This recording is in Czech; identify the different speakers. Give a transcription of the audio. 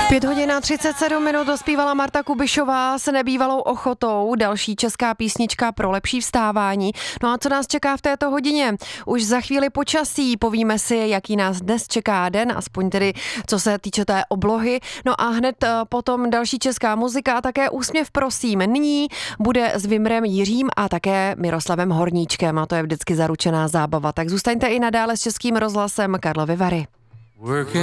Speaker 1: 5:37 dospívala Marta Kubišová s nebývalou ochotou, další česká písnička pro lepší vstávání. No a co nás čeká v této hodině? Už za chvíli počasí, povíme si, jaký nás dnes čeká den, aspoň tedy co se týče té oblohy. No a hned potom další česká muzika a také úsměv prosím. Nyní bude s Vimrem Jiřím a také Miroslavem Horníčkem a to je vždycky zaručená zábava. Tak zůstaňte i nadále s Českým rozhlasem Karlovy Vary.